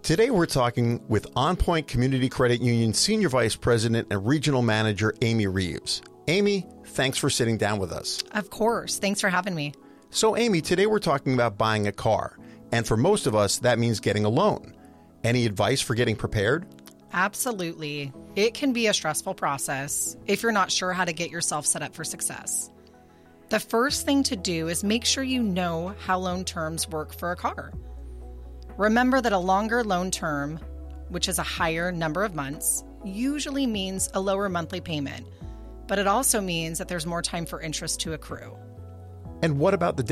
Today we're talking with On Point Community Credit Union Senior Vice President and Regional Manager Amy Reeves. Amy, thanks for sitting down with us. Of course. Thanks for having me. So Amy, today we're talking about buying a car. And for most of us, that means getting a loan. Any advice for getting prepared? Absolutely. It can be a stressful process if you're not sure how to get yourself set up for success. The first thing to do is make sure you know how loan terms work for a car. Remember that a longer loan term, which is a higher number of months, usually means a lower monthly payment, but it also means that there's more time for interest to accrue. And what about the